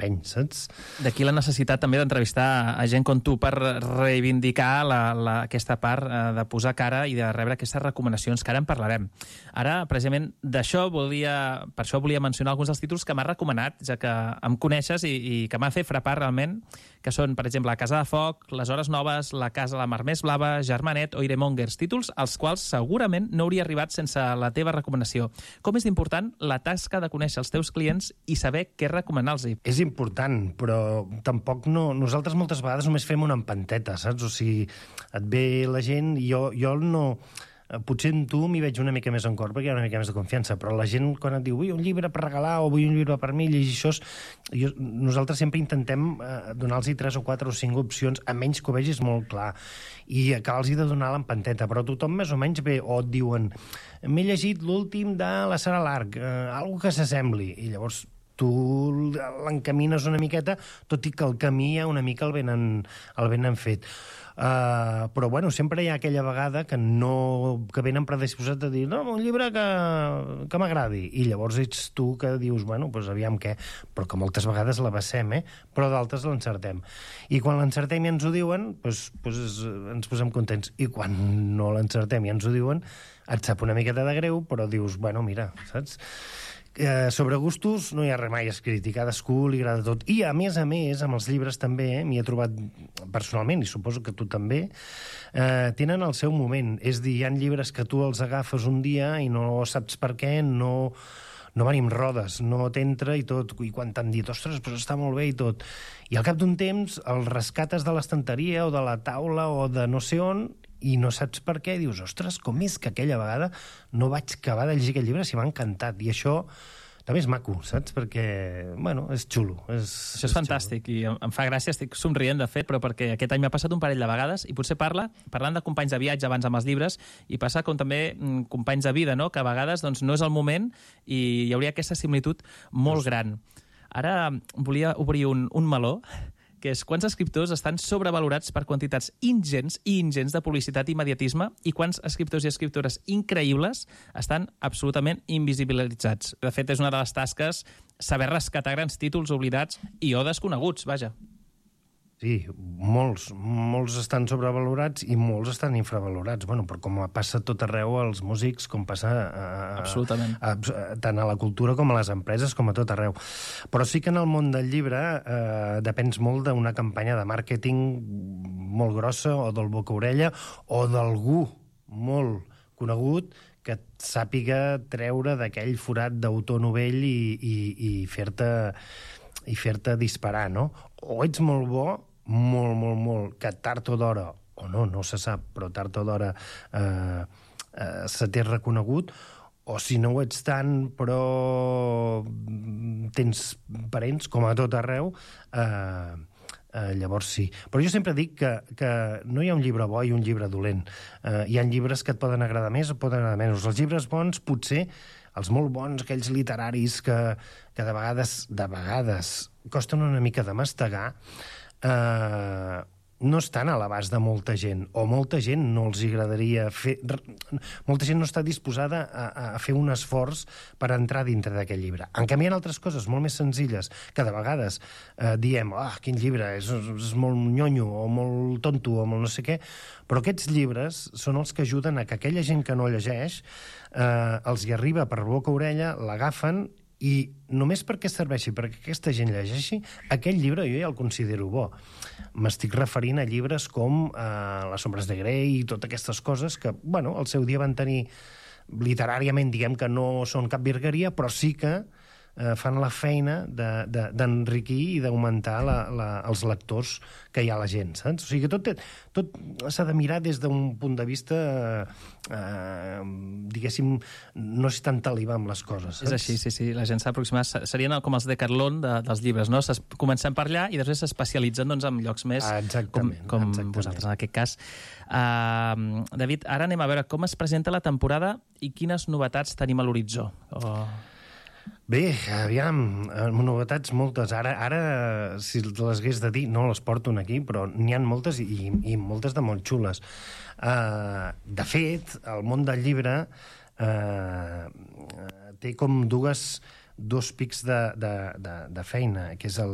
t'empeny, saps? D'aquí la necessitat també d'entrevistar a gent com tu per reivindicar aquesta part de posar cara i de rebre aquestes recomanacions, que ara en parlarem. Ara, precisament, per això volia mencionar alguns dels títols que m'ha recomanat, ja que em coneixes i que m'ha fet frapar realment, que són, per exemple, La Casa de Foc, Les Hores Noves, La Casa a la Mar Més Blava, Germanet o Iremongers, títols als quals segurament no hauria arribat sense la teva recomanació. Com és important la tasca de conèixer els teus clients i saber què recomanar-los? És important, però tampoc no... Nosaltres moltes vegades només fem una empanteta, saps? O sigui, et ve la gent i jo no... Potser en tu m'hi veig una mica més en cor perquè hi ha una mica més de confiança, però la gent quan et diu vull un llibre per regalar o vull un llibre per mi, llegir això... Nosaltres sempre intentem donar-los 3 o 4 o 5 opcions, a menys que ho vegis molt clar, i acaba'ls de donar l'empanteta, però tothom més o menys ve o et diuen m'he llegit l'últim de la Sara Lark, algo que s'assembli, i llavors tu l'encamines una miqueta, tot i que el camí ja una mica el venen fet. Però bueno, sempre hi ha aquella vegada que venen predisposats a dir no, un llibre que m'agradi, i llavors ets tu que dius, bueno, doncs aviam què, però que moltes vegades la vessem, però d'altres l'encertem, i quan l'encertem i ens ho diuen, doncs ens posem contents, i quan no l'encertem i ens ho diuen et sap una miqueta de greu, però dius, bueno, mira, saps? Sobre gustos no hi ha res mai escrit i cadascú li agrada tot, i a més amb els llibres també m'hi he trobat personalment, i suposo que tu també, tenen el seu moment, és dir, hi ha llibres que tu els agafes un dia i no saps per què, no venim rodes, no t'entra i tot, i quan t'han dit, ostres, però està molt bé i tot, i al cap d'un temps el rescates de l'estanteria o de la taula o de no sé on, i no saps per què, dius, ostres, com és que aquella vegada no vaig acabar de llegir aquest llibre si m'ha encantat, i això també és maco, saps? Perquè, bueno, és xulo. Això és fantàstic, i em fa gràcia, estic somrient, de fet, però perquè aquest any m'ha passat un parell de vegades, i potser parlant de companys de viatge abans amb els llibres, i passa com també companys de vida, no? Que a vegades doncs, no és el moment i hi hauria aquesta similitud molt gran. Ara volia obrir un meló, que és quants escriptors estan sobrevalorats per quantitats ingents de publicitat i mediatisme, i quants escriptors i escriptores increïbles estan absolutament invisibilitzats. De fet, és una de les tasques saber rescatar grans títols oblidats i o desconeguts, vaja. Sí, molts estan sobrevalorats i molts estan infravalorats. Bueno, però com passa tot arreu als músics, com passa tant a la cultura com a les empreses, com a tot arreu. Però sí que en el món del llibre depens molt d'una campanya de màrqueting molt grossa, o del boca-orella, o d'algú molt conegut que et sàpiga treure d'aquell forat d'autor novell i fer-te disparar, no? O ets molt bo, molt, que tard o d'hora, o no se sap, però tard o d'hora se t'és reconegut, o si no ho ets tant, però tens parents, com a tot arreu, llavors sí. Però jo sempre dic que no hi ha un llibre bo i un llibre dolent. Hi ha llibres que et poden agradar més o poden agradar menys. Els llibres bons, potser, els molt bons, aquells literaris que de vegades costen una mica de mastegar, no estan a l'abast de molta gent, o molta gent no els agradaria fer... Molta gent no està disposada a fer un esforç per entrar dintre d'aquest llibre. En canvi, hi ha altres coses molt més senzilles, que de vegades diem, quin llibre, és molt nyonyo, o molt tonto, o molt no sé què, però aquests llibres són els que ajuden a que aquella gent que no llegeix els hi arriba per boca-orella, l'agafen, i només perquè serveixi, perquè aquesta gent llegeixi, aquell llibre jo ja el considero bo. M'estic referint a llibres com Les ombres de Grey i totes aquestes coses que, bueno, al seu dia van tenir literàriament, diguem que no són cap virgueria, però sí que fan la feina d'enriquir i d'augmentar els lectors que hi ha a la gent, saps? O sigui que tot s'ha de mirar des d'un punt de vista, diguéssim, no ser tan talibà amb les coses, saps? És així, sí. La gent s'ha aproximat... Serien com els Decathlon dels llibres, no? Comencem per allà i després s'especialitzen en llocs més com vosaltres, en aquest cas. David, ara anem a veure com es presenta la temporada i quines novetats tenim a l'horitzó. Bé, aviam, novetats moltes. Ara, si les hagués de dir, no les porto aquí, però n'hi ha moltes i moltes de molt xules. De fet, el món del llibre té com dos pics de feina, que és